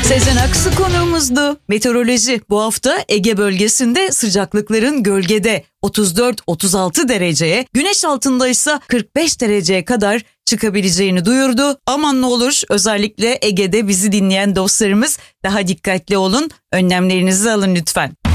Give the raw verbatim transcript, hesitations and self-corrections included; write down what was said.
Sezen Aksu konuğumuzdu. Meteoroloji bu hafta Ege bölgesinde sıcaklıkların gölgede otuz dört otuz altı dereceye, güneş altında ise kırk beş dereceye kadar çıkabileceğini duyurdu. Aman ne olur, özellikle Ege'de bizi dinleyen dostlarımız daha dikkatli olun, önlemlerinizi alın lütfen.